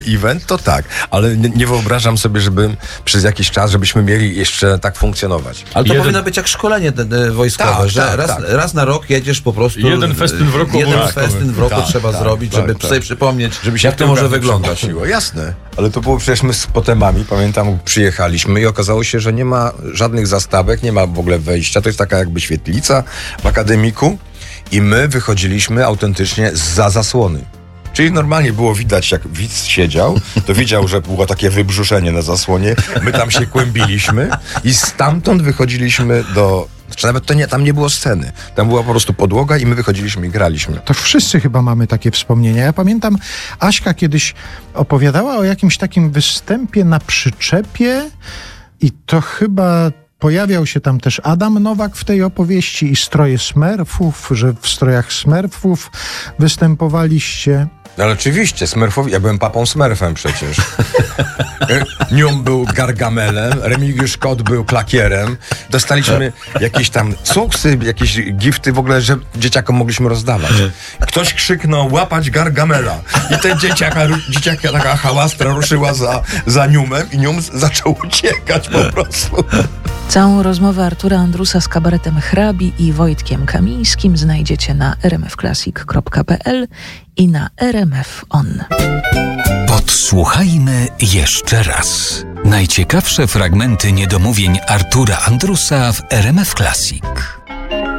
event, to tak, ale nie wyobrażam sobie, żeby przez jakiś czas, żebyśmy mieli jeszcze tak funkcjonować. Ale to powinno być jak szkolenie wojskowe, Tak, że tak. raz na rok jedziesz po prostu... Jeden festyn w roku trzeba zrobić, żeby sobie przypomnieć, Żeby się jak to może wyglądać. Siło. Jasne. Ale to było przecież my z potemami, pamiętam, przyjechaliśmy i okazało się, że nie ma żadnych zastawek, nie ma w ogóle wejścia. To jest taka jakby świetlica w akademiku i my wychodziliśmy autentycznie zza zasłony. Czyli normalnie było widać, jak widz siedział, to widział, że było takie wybrzuszenie na zasłonie, my tam się kłębiliśmy i stamtąd wychodziliśmy do... Znaczy nawet tam nie było sceny. Tam była po prostu podłoga i my wychodziliśmy i graliśmy. To wszyscy chyba mamy takie wspomnienia. Ja pamiętam, Aśka kiedyś opowiadała o jakimś takim występie na przyczepie i to chyba pojawiał się tam też Adam Nowak w tej opowieści i stroje Smurfów, że w strojach Smurfów występowaliście. Ale oczywiście, Smurfowi, ja byłem papą Smurfem przecież. Nium był Gargamelem, Remigiusz Kot był Klakierem. Dostaliśmy jakieś tam cuksy, jakieś gifty w ogóle, że dzieciakom mogliśmy rozdawać. Ktoś krzyknął łapać Gargamela i ten dzieciaka taka hałastra ruszyła za Niumem i Nium zaczął uciekać po prostu. Całą rozmowę Artura Andrusa z kabaretem Hrabi i Wojtkiem Kamińskim znajdziecie na rmfclassic.pl i na RMF On. Podsłuchajmy jeszcze raz. Najciekawsze fragmenty niedomówień Artura Andrusa w RMF Classic.